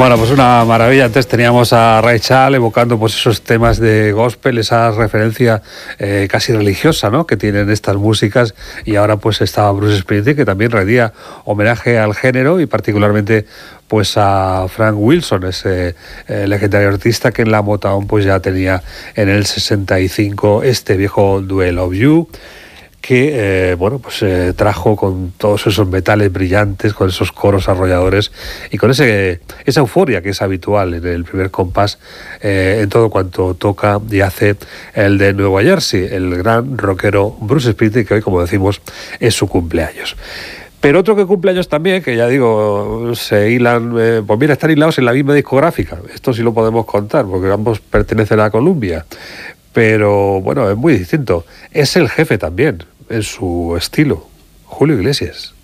Bueno, pues una maravilla. Antes teníamos a Ray Charles evocando pues esos temas de gospel, esa referencia casi religiosa, ¿no?, que tienen estas músicas, y ahora pues estaba Bruce Springsteen, que también rendía homenaje al género y particularmente pues a Frank Wilson, ese legendario artista que en la Motown pues ya tenía en el 65 este viejo Duel of You, que trajo con todos esos metales brillantes, con esos coros arrolladores y con esa euforia que es habitual en el primer compás en todo cuanto toca y hace el de Nueva Jersey, el gran rockero Bruce Springsteen, que hoy, como decimos, es su cumpleaños. Pero otro que cumpleaños también, que ya digo, se hilan, pues mira, están hilados en la misma discográfica. Esto sí lo podemos contar, porque ambos pertenecen a Columbia. Pero bueno, es muy distinto. Es el jefe también, en su estilo, Julio Iglesias.